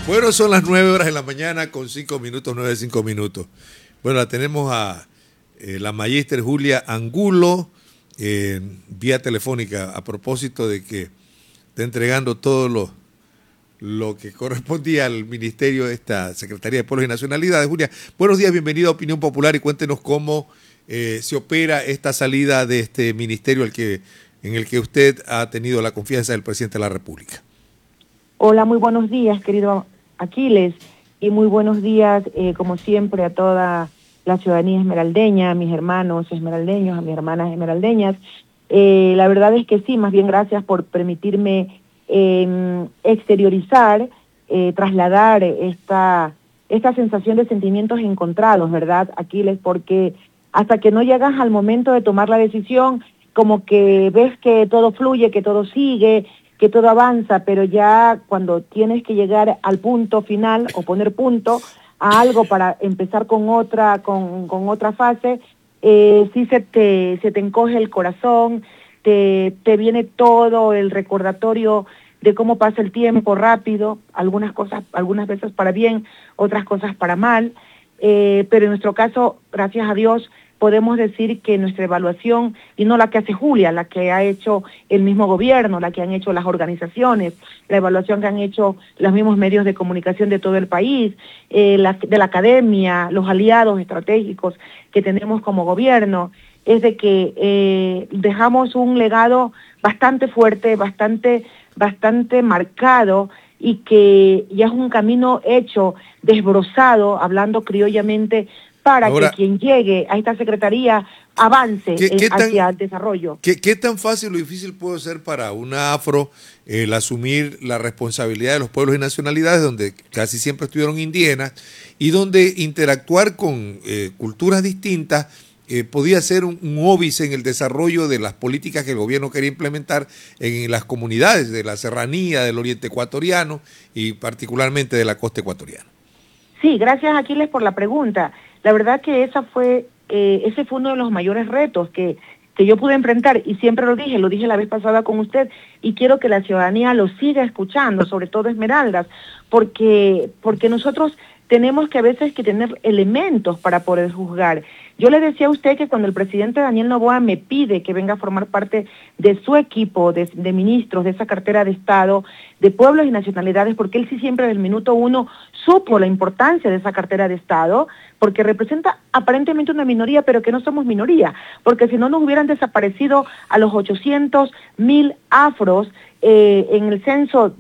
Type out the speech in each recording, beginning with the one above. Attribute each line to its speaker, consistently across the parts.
Speaker 1: Bueno, son las 9 horas de la mañana con 5 minutos, 9:05. Bueno, la tenemos a la magíster Julia Angulo vía telefónica a propósito de que está entregando todo lo que correspondía al Ministerio de esta Secretaría de Pueblos y Nacionalidades. Julia, buenos días, bienvenida a Opinión Popular y cuéntenos cómo se opera esta salida de este ministerio en el que usted ha tenido la confianza del presidente de la República.
Speaker 2: Hola, muy buenos días, querido Aquiles, y muy buenos días, como siempre, a toda la ciudadanía esmeraldeña, a mis hermanos esmeraldeños, a mis hermanas esmeraldeñas. La verdad es que sí, más bien gracias por permitirme exteriorizar, trasladar esta sensación de sentimientos encontrados, ¿verdad, Aquiles? Porque hasta que no llegas al momento de tomar la decisión, como que ves que todo fluye, que todo sigue, que todo avanza, pero ya cuando tienes que llegar al punto final o poner punto a algo para empezar con otra fase, sí se te encoge el corazón, te viene todo el recordatorio de cómo pasa el tiempo rápido, algunas veces para bien, otras cosas para mal, pero en nuestro caso, gracias a Dios, podemos decir que nuestra evaluación, y no la que hace Julia, la que ha hecho el mismo gobierno, la que han hecho las organizaciones, la evaluación que han hecho los mismos medios de comunicación de todo el país, de la academia, los aliados estratégicos que tenemos como gobierno, es de que dejamos un legado bastante fuerte, bastante marcado, y que ya es un camino hecho, desbrozado, hablando criollamente, para ahora, que quien llegue a esta secretaría avance hacia el desarrollo.
Speaker 1: ¿Qué tan fácil o difícil puede ser para una afro el asumir la responsabilidad de los pueblos y nacionalidades, donde casi siempre estuvieron indígenas, y donde interactuar con culturas distintas podía ser un óbice en el desarrollo de las políticas que el gobierno quería implementar en las comunidades de la serranía, del oriente ecuatoriano y particularmente de la costa ecuatoriana?
Speaker 2: Sí, gracias Aquiles por la pregunta. La verdad que ese fue uno de los mayores retos que yo pude enfrentar, y siempre lo dije la vez pasada con usted, y quiero que la ciudadanía lo siga escuchando, sobre todo Esmeraldas, porque nosotros tenemos que a veces que tener elementos para poder juzgar. Yo le decía a usted que cuando el presidente Daniel Noboa me pide que venga a formar parte de su equipo de ministros, de esa cartera de Estado, de pueblos y nacionalidades, porque él sí siempre desde el minuto uno supo la importancia de esa cartera de Estado, porque representa aparentemente una minoría, pero que no somos minoría, porque si no nos hubieran desaparecido a los 800,000 afros en el censo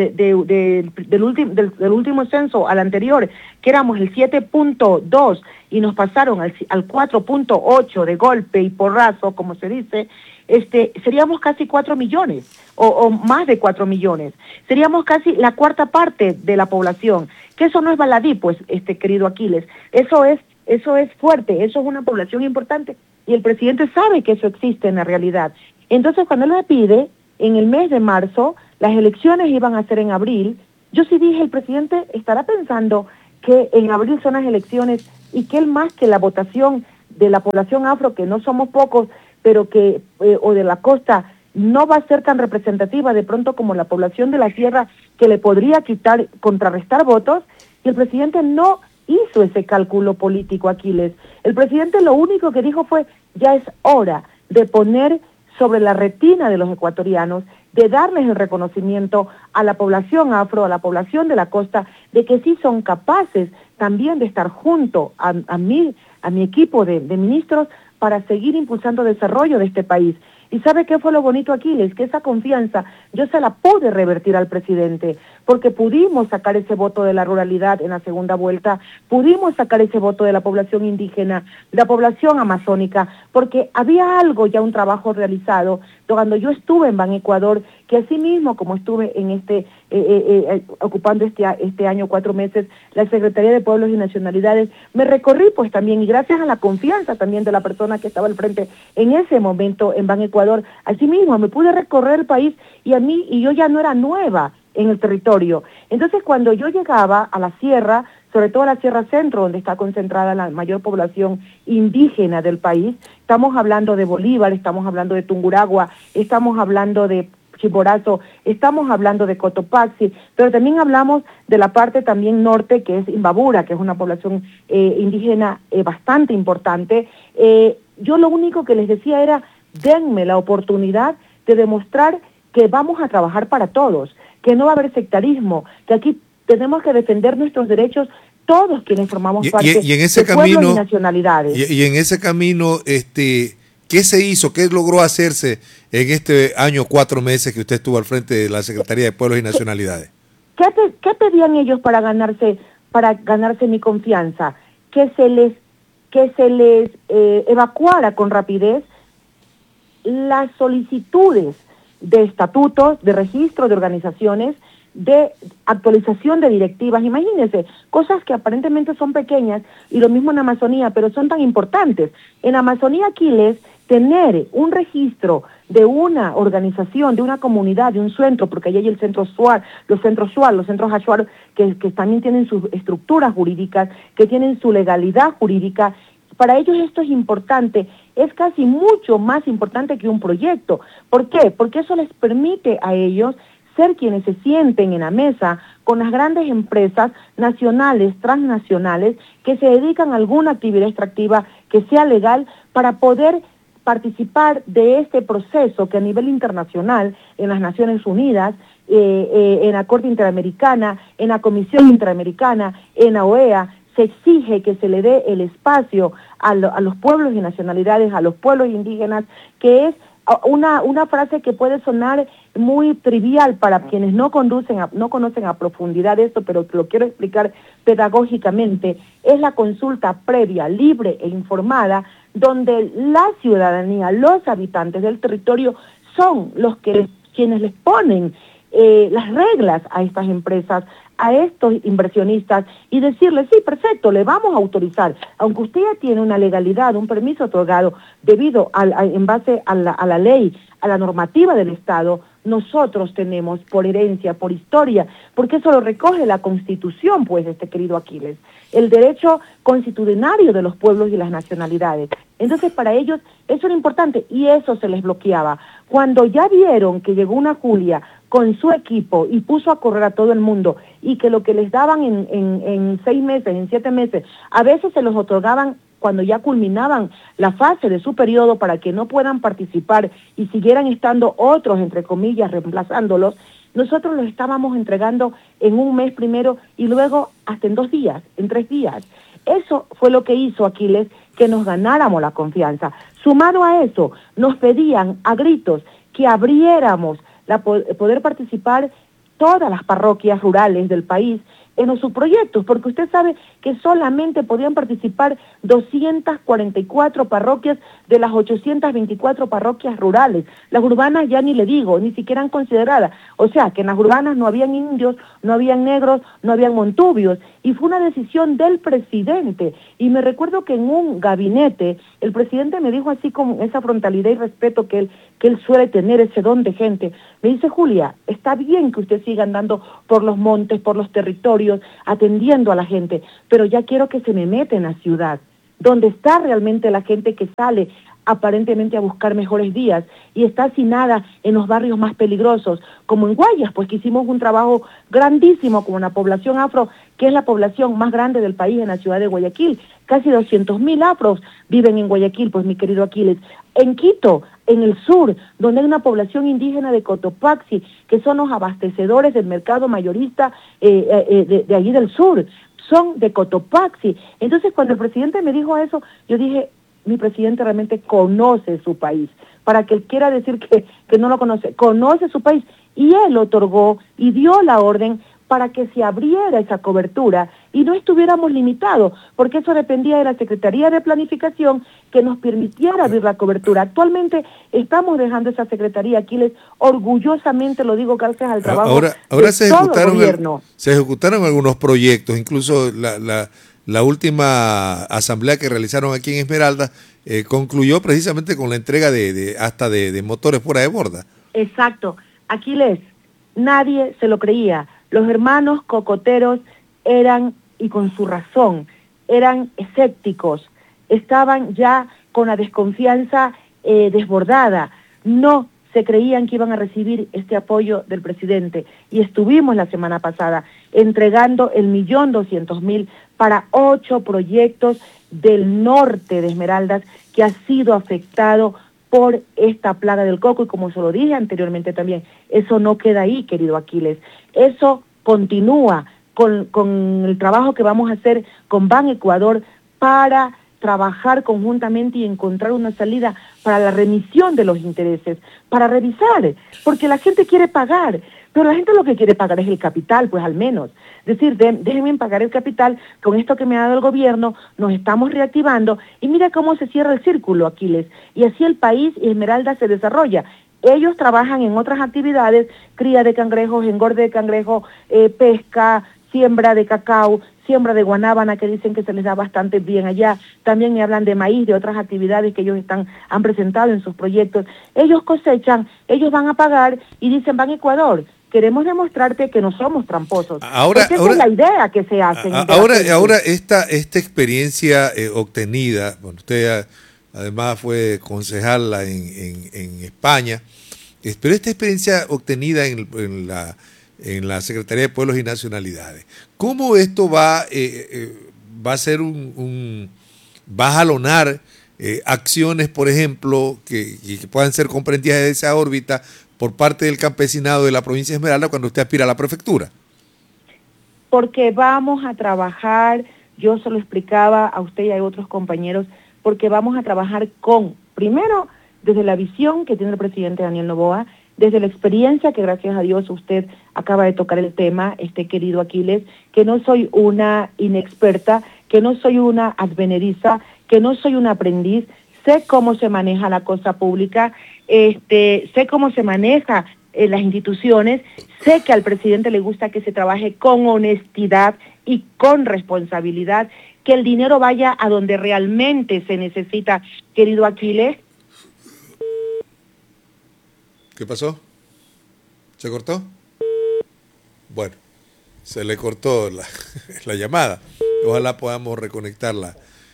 Speaker 2: del último censo al anterior, que éramos el 7.2 y nos pasaron al 4.8 de golpe y porrazo, como se dice, seríamos casi 4 millones o más de 4 millones. Seríamos casi la cuarta parte de la población, que eso no es baladí, pues, querido Aquiles. Eso es fuerte, eso es una población importante, y el presidente sabe que eso existe en la realidad. Entonces, cuando él me pide, en el mes de marzo, las elecciones iban a ser en abril, yo sí dije, el presidente estará pensando que en abril son las elecciones y que él, más que la votación de la población afro, que no somos pocos, pero que, o de la costa, no va a ser tan representativa de pronto como la población de la sierra, que le podría contrarrestar votos, y el presidente no hizo ese cálculo político, Aquiles. El presidente lo único que dijo fue, ya es hora de poner sobre la retina de los ecuatorianos, de darles el reconocimiento a la población afro, a la población de la costa, de que sí son capaces también de estar junto a mi equipo de ministros para seguir impulsando el desarrollo de este país. ¿Y sabe qué fue lo bonito, Aquiles? Que esa confianza yo se la pude revertir al presidente, porque pudimos sacar ese voto de la ruralidad en la segunda vuelta, pudimos sacar ese voto de la población indígena, de la población amazónica, porque había algo, ya un trabajo realizado, cuando yo estuve en Ban Ecuador, que así mismo como estuve en ocupando este año 4 meses la Secretaría de Pueblos y Nacionalidades, me recorrí pues también, y gracias a la confianza también de la persona que estaba al frente en ese momento en Ban Ecuador, así mismo me pude recorrer el país, y yo ya no era nueva en el territorio. Entonces, cuando yo llegaba a la sierra, sobre todo a la Sierra Centro, donde está concentrada la mayor población indígena del país, estamos hablando de Bolívar, estamos hablando de Tungurahua, estamos hablando de Chimborazo, estamos hablando de Cotopaxi, pero también hablamos de la parte también norte, que es Imbabura, que es una población indígena bastante importante. Yo lo único que les decía era, denme la oportunidad de demostrar que vamos a trabajar para todos, que no va a haber sectarismo, que aquí tenemos que defender nuestros derechos todos quienes formamos parte
Speaker 1: en ese
Speaker 2: de
Speaker 1: camino,
Speaker 2: pueblos y nacionalidades.
Speaker 1: Y en ese camino, ¿qué se hizo? ¿Qué logró hacerse en este año, 4 meses que usted estuvo al frente de la Secretaría de Pueblos y Nacionalidades?
Speaker 2: ¿Qué pedían ellos para ganarse mi confianza? Que se les evacuara con rapidez las solicitudes de estatutos, de registro de organizaciones, de actualización de directivas. Imagínense, cosas que aparentemente son pequeñas, y lo mismo en Amazonía, pero son tan importantes. En Amazonía, Aquiles, tener un registro de una organización, de una comunidad, de un centro, porque ahí hay el centro SUAR, los centros Hashuar, que también tienen sus estructuras jurídicas, que tienen su legalidad jurídica. Para ellos esto es importante, es casi mucho más importante que un proyecto. ¿Por qué? Porque eso les permite a ellos ser quienes se sienten en la mesa con las grandes empresas nacionales, transnacionales, que se dedican a alguna actividad extractiva que sea legal para poder participar de este proceso que a nivel internacional, en las Naciones Unidas, en la Corte Interamericana, en la Comisión Interamericana, en la OEA, se exige que se le dé el espacio a los pueblos y nacionalidades, a los pueblos indígenas, que es una frase que puede sonar muy trivial para quienes no conocen a profundidad esto, pero lo quiero explicar pedagógicamente. Es la consulta previa, libre e informada, donde la ciudadanía, los habitantes del territorio son quienes les ponen las reglas a estas empresas, a estos inversionistas, y decirles, sí, perfecto, le vamos a autorizar, aunque usted ya tiene una legalidad, un permiso otorgado debido en base a la ley, a la normativa del Estado. Nosotros tenemos por herencia, por historia, porque eso lo recoge la Constitución, pues, querido Aquiles, el derecho constitucionario de los pueblos y las nacionalidades. Entonces, para ellos eso era importante y eso se les bloqueaba. Cuando ya vieron que llegó una Julia con su equipo y puso a correr a todo el mundo, y que lo que les daban en 6 meses, en 7 meses, a veces se los otorgaban cuando ya culminaban la fase de su periodo para que no puedan participar y siguieran estando otros, entre comillas, reemplazándolos, nosotros los estábamos entregando en 1 mes primero y luego hasta en 2 días, en 3 días. Eso fue lo que hizo, Aquiles, que nos ganáramos la confianza. Sumado a eso, nos pedían a gritos que abriéramos poder participar todas las parroquias rurales del país en los subproyectos, porque usted sabe que solamente podían participar 244 parroquias de las 824 parroquias rurales. Las urbanas ya ni le digo, ni siquiera eran consideradas. O sea, que en las urbanas no habían indios, no habían negros, no habían montubios. Y fue una decisión del presidente. Y me recuerdo que en un gabinete, el presidente me dijo así con esa frontalidad y respeto que él suele tener, ese don de gente. Me dice, Julia, está bien que usted siga andando por los montes, por los territorios, atendiendo a la gente, pero ya quiero que se me meta en la ciudad, donde está realmente la gente que sale aparentemente a buscar mejores días y está hacinada en los barrios más peligrosos, como en Guayas, pues que hicimos un trabajo grandísimo con una población afro, que es la población más grande del país en la ciudad de Guayaquil. Casi 200.000 afros viven en Guayaquil, pues mi querido Aquiles. En Quito, en el sur, donde hay una población indígena de Cotopaxi, que son los abastecedores del mercado mayorista de allí del sur, son de Cotopaxi. Entonces, cuando el presidente me dijo eso, yo dije, mi presidente realmente conoce su país. Para que él quiera decir que no lo conoce su país. Y él otorgó y dio la orden para que se abriera esa cobertura y no estuviéramos limitados, porque eso dependía de la Secretaría de Planificación que nos permitiera abrir la cobertura. Actualmente estamos dejando esa Secretaría, Aquiles, orgullosamente lo digo gracias al trabajo
Speaker 1: ahora
Speaker 2: de todo el gobierno.
Speaker 1: Se ejecutaron algunos proyectos, incluso la última asamblea que realizaron aquí en Esmeralda concluyó precisamente con la entrega de motores fuera de borda.
Speaker 2: Exacto. Aquiles, nadie se lo creía. Los hermanos cocoteros eran, y con su razón, eran escépticos, estaban ya con la desconfianza desbordada, no se creían que iban a recibir este apoyo del presidente y estuvimos la semana pasada entregando 1.200.000 para 8 proyectos del norte de Esmeraldas que ha sido afectado por esta plaga del coco y como se lo dije anteriormente también, eso no queda ahí, querido Aquiles, eso continúa con el trabajo que vamos a hacer con Ban Ecuador para trabajar conjuntamente y encontrar una salida para la remisión de los intereses, para revisar, porque la gente quiere pagar, pero la gente lo que quiere pagar es el capital, pues al menos. Es decir, déjenme pagar el capital, con esto que me ha dado el gobierno, nos estamos reactivando, y mira cómo se cierra el círculo, Aquiles, y así el país y Esmeralda se desarrolla. Ellos trabajan en otras actividades, cría de cangrejos, engorde de cangrejo, pesca, siembra de cacao, siembra de guanábana, que dicen que se les da bastante bien allá. También me hablan de maíz, de otras actividades que ellos han presentado en sus proyectos. Ellos cosechan, ellos van a pagar y dicen, van a Ecuador. Queremos demostrarte que no somos tramposos. Porque esa es la idea que se hace.
Speaker 1: Ahora esta experiencia obtenida, bueno, usted además fue concejala en España, pero esta experiencia obtenida en la Secretaría de Pueblos y Nacionalidades, ¿cómo esto va a ser va a jalonar acciones, por ejemplo, que puedan ser comprendidas de esa órbita por parte del campesinado de la provincia de Esmeralda cuando usted aspira a la prefectura?
Speaker 2: Porque vamos a trabajar, yo se lo explicaba a usted y a otros compañeros, porque vamos a trabajar primero, desde la visión que tiene el presidente Daniel Noboa, desde la experiencia que gracias a Dios usted acaba de tocar el tema, querido Aquiles, que no soy una inexperta, que no soy una advenediza, que no soy un aprendiz, sé cómo se maneja la cosa pública, sé cómo se maneja las instituciones, sé que al presidente le gusta que se trabaje con honestidad y con responsabilidad, que el dinero vaya a donde realmente se necesita, querido Aquiles.
Speaker 1: ¿Qué pasó? ¿Se cortó? Bueno, se le cortó la llamada. Ojalá podamos reconectar la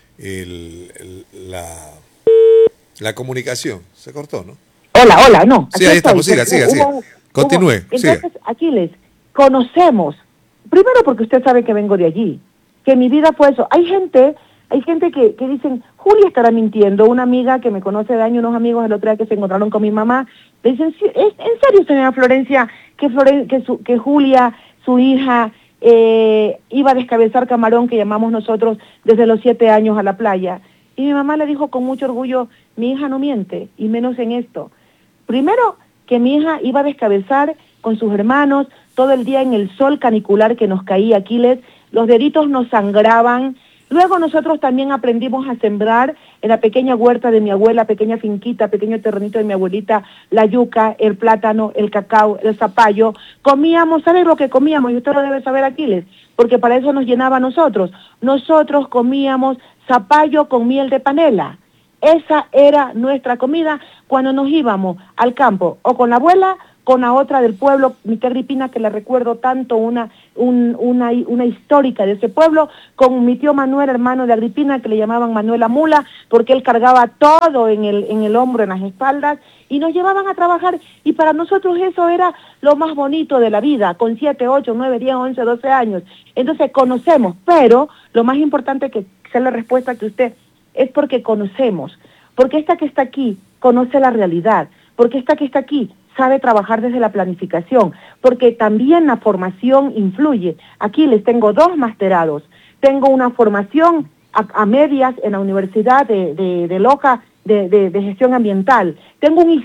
Speaker 1: comunicación. Se cortó, ¿no?
Speaker 2: Hola, no.
Speaker 1: Sí, ahí estamos, siga. Continúe,
Speaker 2: Entonces,
Speaker 1: siga.
Speaker 2: Aquiles, conocemos, primero porque usted sabe que vengo de allí, que mi vida fue eso. Hay gente que dicen, Julia estará mintiendo. Una amiga que me conoce de años, unos amigos el otro día que se encontraron con mi mamá, le dicen, ¿es en serio, señora Florencia, que Julia, su hija, iba a descabezar camarón, que llamamos nosotros, desde los 7 años a la playa? Y mi mamá le dijo con mucho orgullo, mi hija no miente, y menos en esto. Primero, que mi hija iba a descabezar con sus hermanos todo el día en el sol canicular que nos caía, Aquiles, los deditos nos sangraban. Luego nosotros también aprendimos a sembrar en la pequeña huerta de mi abuela, pequeña finquita, pequeño terrenito de mi abuelita, la yuca, el plátano, el cacao, el zapallo. Comíamos, ¿sabe lo que comíamos? Y usted lo debe saber, Aquiles, porque para eso nos llenaba a nosotros. Nosotros comíamos zapallo con miel de panela. Esa era nuestra comida cuando nos íbamos al campo, o con la abuela, con la otra del pueblo, mi tía Agripina, que la recuerdo tanto, una histórica de ese pueblo, con mi tío Manuel, hermano de Agripina, que le llamaban Manuel la Mula, porque él cargaba todo en el hombro, en las espaldas, y nos llevaban a trabajar, y para nosotros eso era lo más bonito de la vida, con 7, 8, 9, 10, 11, 12 años. Entonces conocemos, pero lo más importante que sea la respuesta que usted es porque conocemos, porque esta que está aquí conoce la realidad, porque esta que está aquí sabe trabajar desde la planificación, porque también la formación influye. Aquí les tengo 2 masterados, tengo una formación a medias en la Universidad de Loja de Gestión Ambiental, tengo un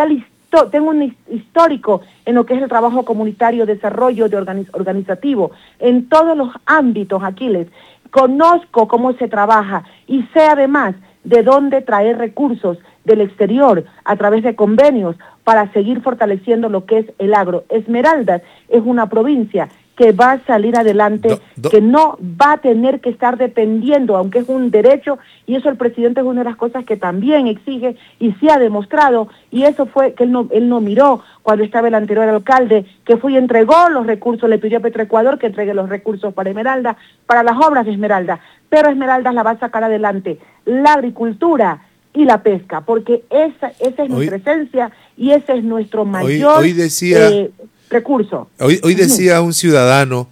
Speaker 2: histórico en lo que es el trabajo comunitario, desarrollo organizativo, en todos los ámbitos, Aquiles. Conozco cómo se trabaja y sé además de dónde traer recursos del exterior a través de convenios para seguir fortaleciendo lo que es el agro. Esmeraldas es una provincia que va a salir adelante, que no va a tener que estar dependiendo, aunque es un derecho, y eso el presidente es una de las cosas que también exige y sí ha demostrado, y eso fue que él no miró cuando estaba el anterior alcalde, que fue y entregó los recursos, le pidió a Petroecuador que entregue los recursos para Esmeralda, para las obras de Esmeralda, pero Esmeraldas la va a sacar adelante, la agricultura y la pesca, porque esa es nuestra esencia y ese es nuestro mayor
Speaker 1: hoy decía,
Speaker 2: recurso.
Speaker 1: Hoy decía un ciudadano,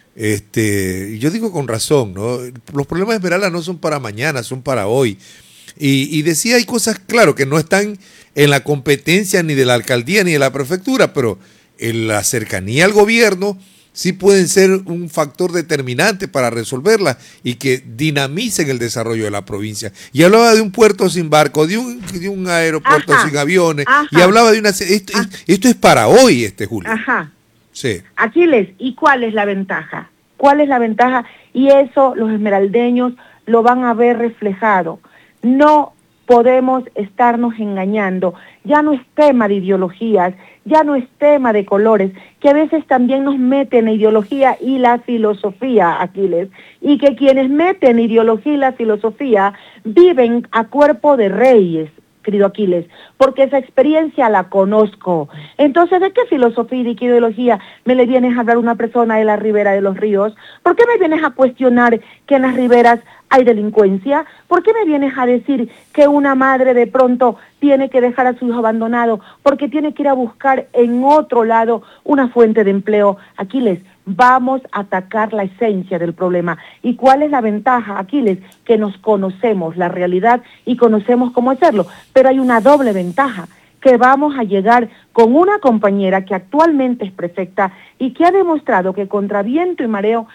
Speaker 1: yo digo con razón, ¿no? Los problemas de Esmeralda no son para mañana, son para hoy. Y decía, hay cosas, claro, que no están en la competencia ni de la alcaldía ni de la prefectura, pero en la cercanía al gobierno sí pueden ser un factor determinante para resolverla y que dinamicen el desarrollo de la provincia. Y hablaba de un puerto sin barco, de un aeropuerto sin aviones, y hablaba de una... Esto es para hoy, Julio.
Speaker 2: Ajá.
Speaker 1: Sí.
Speaker 2: Aquiles, ¿y cuál es la ventaja? ¿Cuál es la ventaja? Y eso los esmeraldeños lo van a ver reflejado. No podemos estarnos engañando. Ya no es tema de ideologías, ya no es tema de colores, que a veces también nos meten la ideología y la filosofía, Aquiles, y que quienes meten ideología y la filosofía viven a cuerpo de reyes, querido Aquiles, porque esa experiencia la conozco. Entonces, ¿de qué filosofía y de qué ideología me le vienes a hablar a una persona de la ribera de los ríos? ¿Por qué me vienes a cuestionar que en las riberas hay delincuencia? ¿Por qué me vienes a decir que una madre de pronto tiene que dejar a su hijo abandonado porque tiene que ir a buscar en otro lado una fuente de empleo? Aquiles, vamos a atacar la esencia del problema. ¿Y cuál es la ventaja, Aquiles? Que nos conocemos la realidad y conocemos cómo hacerlo. Pero hay una doble ventaja, que vamos a llegar con una compañera que actualmente es prefecta y que ha demostrado que contra viento y marea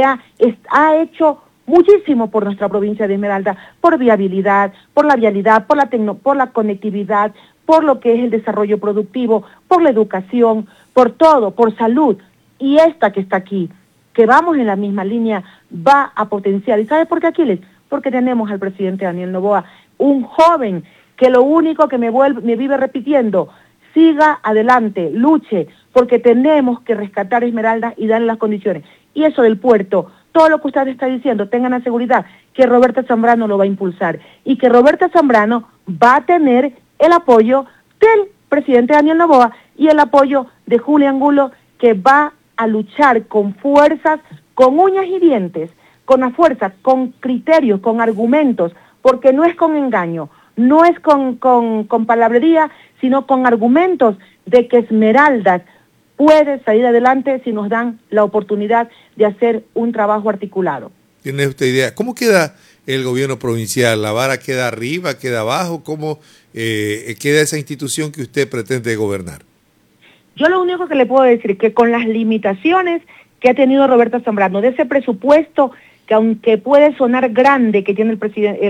Speaker 2: ha hecho muchísimo por nuestra provincia de Esmeralda, por viabilidad, por la vialidad, por la conectividad, por lo que es el desarrollo productivo, por la educación, por todo, por salud. Y esta que está aquí, que vamos en la misma línea, va a potenciar. ¿Y sabe por qué, Aquiles? Porque tenemos al presidente Daniel Noboa, un joven que lo único que me vive repitiendo, siga adelante, luche, porque tenemos que rescatar Esmeralda y darle las condiciones. Y eso del puerto, todo lo que usted está diciendo, tengan la seguridad que Roberta Zambrano lo va a impulsar y que Roberta Zambrano va a tener el apoyo del presidente Daniel Noboa y el apoyo de Julia Angulo, que va a luchar con fuerzas, con uñas y dientes, con la fuerza, con criterios, con argumentos, porque no es con engaño, no es con palabrería, sino con argumentos de que Esmeraldas puede salir adelante si nos dan la oportunidad de hacer un trabajo articulado.
Speaker 1: ¿Tiene usted idea? ¿Cómo queda el gobierno provincial? ¿La vara queda arriba, queda abajo? ¿Cómo queda esa institución que usted pretende gobernar?
Speaker 2: Yo lo único que le puedo decir es que con las limitaciones que ha tenido Roberta Zambrano, de ese presupuesto que aunque puede sonar grande que tiene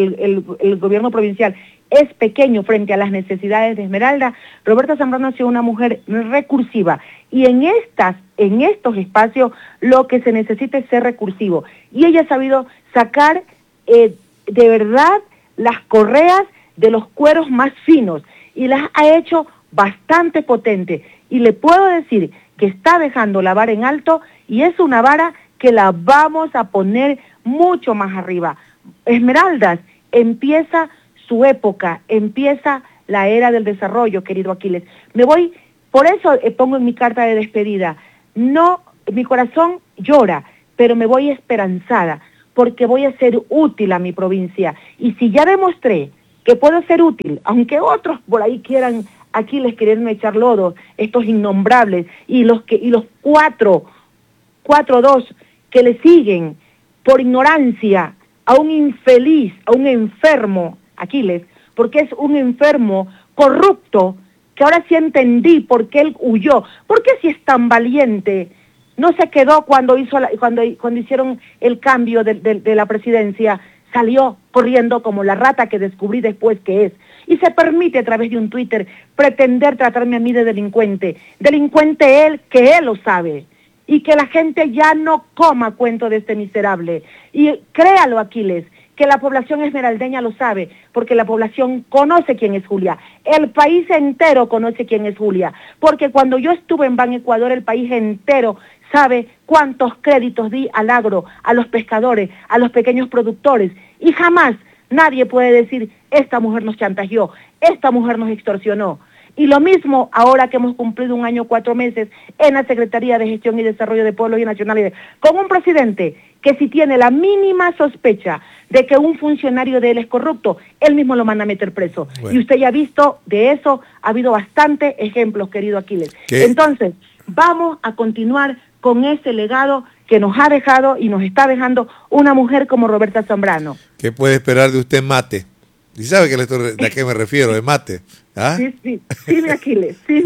Speaker 2: el gobierno provincial, es pequeño frente a las necesidades de Esmeralda, Roberta Zambrano ha sido una mujer recursiva y en estos espacios lo que se necesita es ser recursivo. Y ella ha sabido sacar de verdad las correas de los cueros más finos y las ha hecho bastante potentes. Y le puedo decir que está dejando la vara en alto y es una vara que la vamos a poner mucho más arriba. Esmeraldas empieza su época, empieza la era del desarrollo, querido Aquiles. Me voy, por eso pongo en mi carta de despedida, no, mi corazón llora, pero me voy esperanzada, porque voy a ser útil a mi provincia. Y si ya demostré que puedo ser útil, aunque otros por ahí quieran, Aquiles, quererme echar lodo, estos innombrables, y los 4-2 que le siguen por ignorancia a un infeliz, a un enfermo, Aquiles, porque es un enfermo corrupto, que ahora sí entendí por qué él huyó. ¿Por qué si es tan valiente no se quedó cuando hicieron el cambio de la presidencia? Salió corriendo como la rata que descubrí después que es. Y se permite a través de un Twitter pretender tratarme a mí de delincuente. Delincuente él, que él lo sabe. Y que la gente ya no coma cuento de este miserable. Y créalo, Aquiles, que la población esmeraldeña lo sabe, porque la población conoce quién es Julia. El país entero conoce quién es Julia, porque cuando yo estuve en Ban Ecuador, el país entero sabe cuántos créditos di al agro, a los pescadores, a los pequeños productores, y jamás nadie puede decir, esta mujer nos chantajeó, esta mujer nos extorsionó. Y lo mismo ahora que hemos cumplido 1 año 4 meses en la Secretaría de Gestión y Desarrollo de Pueblos y Nacionalidades, con un presidente que si tiene la mínima sospecha de que un funcionario de él es corrupto, él mismo lo manda a meter preso. Bueno. Y usted ya ha visto de eso, ha habido bastantes ejemplos, querido Aquiles. ¿Qué? Entonces, vamos a continuar con ese legado que nos ha dejado y nos está dejando una mujer como Roberta Zambrano.
Speaker 1: ¿Qué puede esperar de usted, Mate? ¿Y sabe de a qué me refiero, de Mate? ¿Ah?
Speaker 2: Sí, mi Aquiles, sí.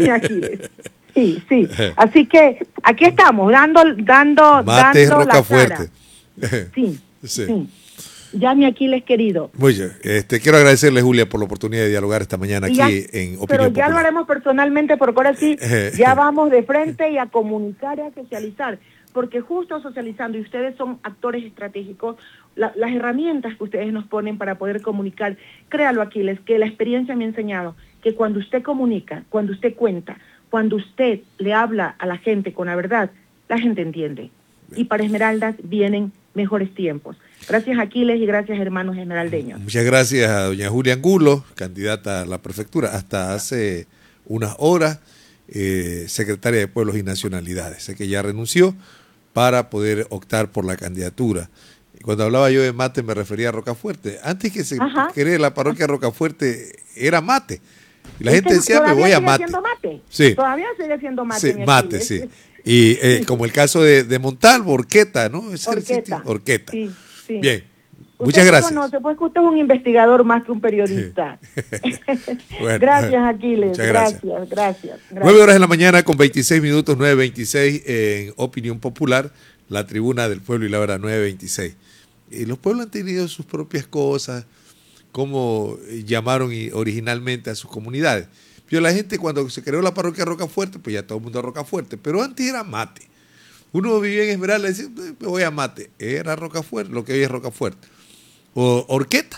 Speaker 2: Así que aquí estamos, dando
Speaker 1: Mate dando Rocafuerte.
Speaker 2: Sí. Ya, mi Aquiles querido.
Speaker 1: Muy bien. Quiero agradecerle, Julia, por la oportunidad de dialogar esta mañana aquí en Opinión Popular.
Speaker 2: Pero ya lo haremos personalmente, porque ahora sí, ya vamos de frente y a comunicar y a socializar. Porque justo socializando, y ustedes son actores estratégicos, las herramientas que ustedes nos ponen para poder comunicar, créalo, Aquiles, que la experiencia me ha enseñado que cuando usted comunica, cuando usted cuenta, cuando usted le habla a la gente con la verdad, la gente entiende. Y para Esmeraldas vienen mejores tiempos. Gracias, Aquiles, y gracias, hermanos esmeraldeños.
Speaker 1: Muchas gracias a doña Julia Angulo, candidata a la prefectura, hasta hace unas horas, secretaria de Pueblos y Nacionalidades. Sé que ya renunció para poder optar por la candidatura. Y cuando hablaba yo de Mate me refería a Rocafuerte. Antes que se cree la parroquia Rocafuerte era Mate. Y la gente decía, me voy a Mate.
Speaker 2: Mate.
Speaker 1: Sí.
Speaker 2: Todavía sigue siendo Mate.
Speaker 1: Sí, Mate, sí. Y como el caso de Montalvo, Orqueta, ¿no? Orqueta.
Speaker 2: Sí.
Speaker 1: Bien, muchas gracias.
Speaker 2: No, pues usted es un investigador más que un periodista. Bueno, gracias, Aquiles.
Speaker 1: Muchas
Speaker 2: gracias.
Speaker 1: 9 horas de la mañana con 26 minutos, 9:26 en Opinión Popular, la tribuna del pueblo y la hora 9:26. Y los pueblos han tenido sus propias cosas, como llamaron originalmente a sus comunidades. Pero la gente, cuando se creó la parroquia Rocafuerte, pues ya todo el mundo a Rocafuerte, pero antes era Mate. Uno vivía en Esmeralda y decía, me voy a Mate. Era Rocafuerte, lo que hoy es Rocafuerte. O Orqueta,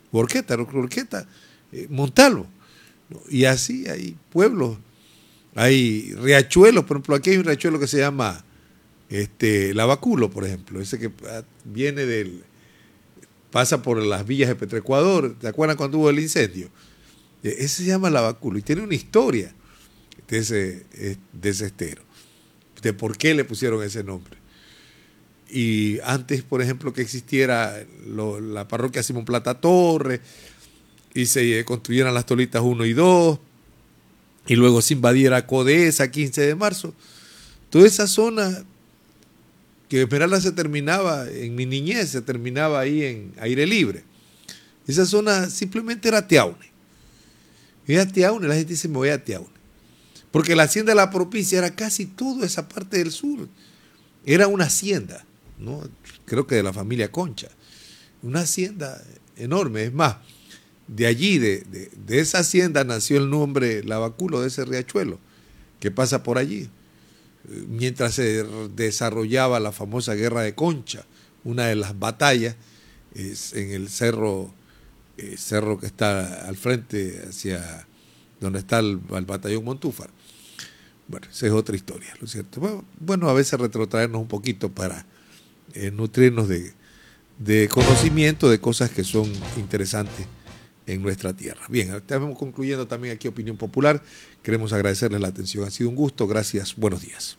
Speaker 1: Montalvo. Y así hay pueblos, hay riachuelos. Por ejemplo, aquí hay un riachuelo que se llama Lavaculo, por ejemplo. Ese que viene pasa por las villas de Petroecuador. ¿Te acuerdan cuando hubo el incendio? Ese se llama Lavaculo y tiene una historia de ese estero, de por qué le pusieron ese nombre. Y antes, por ejemplo, que existiera la parroquia Simón Plata Torres y se construyeran las Tolitas 1 y 2 y luego se invadiera Codesa 15 de marzo, toda esa zona que Esmeralda se terminaba, en mi niñez se terminaba ahí en Aire Libre, esa zona simplemente era Tiaune. La gente dice, me voy a Tiaune. Porque la hacienda de la propicia era casi toda esa parte del sur. Era una hacienda, ¿no? Creo que de la familia Concha. Una hacienda enorme. Es más, de allí, de esa hacienda, nació el nombre Lavaculo, de ese riachuelo que pasa por allí. Mientras se desarrollaba la famosa guerra de Concha, una de las batallas es en el cerro que está al frente, hacia donde está el batallón Montúfar. Bueno, esa es otra historia, ¿no es cierto? Bueno, a veces retrotraernos un poquito para nutrirnos de conocimiento de cosas que son interesantes en nuestra tierra. Bien, estamos concluyendo también aquí Opinión Popular. Queremos agradecerles la atención. Ha sido un gusto. Gracias. Buenos días.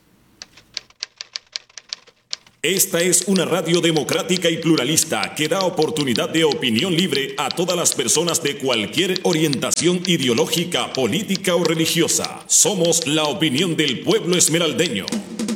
Speaker 3: Esta es una radio democrática y pluralista que da oportunidad de opinión libre a todas las personas de cualquier orientación ideológica, política o religiosa. Somos la opinión del pueblo esmeraldeño.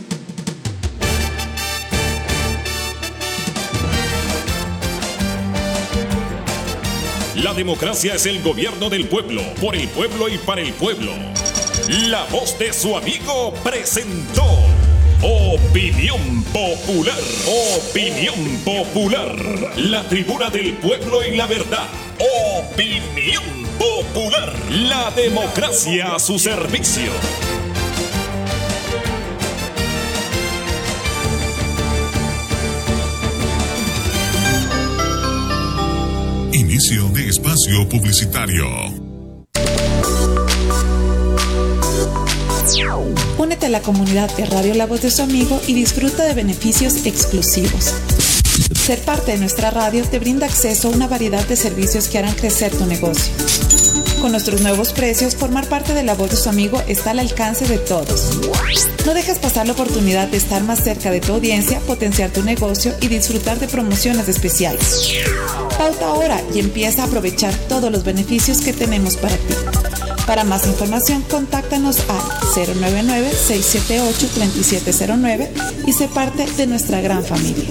Speaker 3: La democracia es el gobierno del pueblo, por el pueblo y para el pueblo. La voz de su amigo presentó Opinión Popular. Opinión Popular. La tribuna del pueblo y la verdad. Opinión Popular. La democracia a su servicio.
Speaker 4: Inicio de espacio publicitario.
Speaker 5: Únete a la comunidad de Radio La Voz de su Amigo y disfruta de beneficios exclusivos. Ser parte de nuestra radio te brinda acceso a una variedad de servicios que harán crecer tu negocio. Con nuestros nuevos precios, formar parte de La Voz de su Amigo está al alcance de todos. No dejes pasar la oportunidad de estar más cerca de tu audiencia, potenciar tu negocio y disfrutar de promociones especiales. Pauta ahora y empieza a aprovechar todos los beneficios que tenemos para ti. Para más información, contáctanos al 099-678-3709 y sé parte de nuestra gran familia.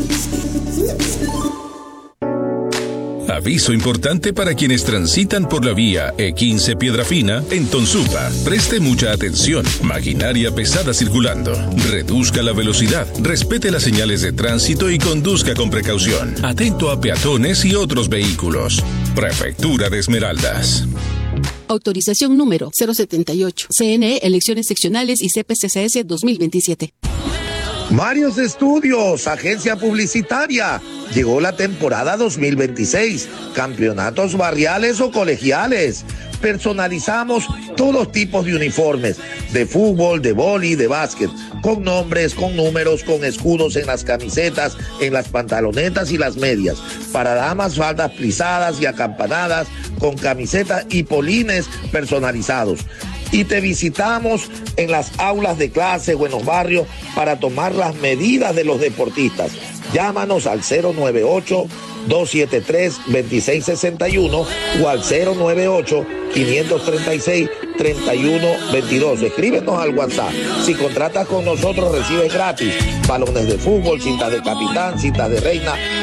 Speaker 6: Aviso importante para quienes transitan por la vía E15 Piedrafina en Tonsupa. Preste mucha atención. Maquinaria pesada circulando. Reduzca la velocidad. Respete las señales de tránsito y conduzca con precaución. Atento a peatones y otros vehículos. Prefectura de Esmeraldas.
Speaker 7: Autorización número 078. CNE Elecciones Seccionales y CPCCS 2027.
Speaker 8: Marios Estudios, agencia publicitaria. Llegó la temporada 2026. Campeonatos barriales o colegiales. Personalizamos todos tipos de uniformes, de fútbol, de vóley, de básquet, con nombres, con números, con escudos en las camisetas, en las pantalonetas y las medias. Para damas, faldas plisadas y acampanadas, con camisetas y polines personalizados. Y te visitamos en las aulas de clase o en los barrios para tomar las medidas de los deportistas. Llámanos al 098-273-2661 o al 098-536-3122. Escríbenos al WhatsApp. Si contratas con nosotros, recibes gratis balones de fútbol, cintas de capitán, cintas de reina,